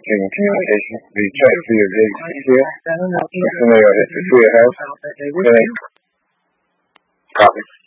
taking communication. The check for your JC here. Familiar with the free house. Copy.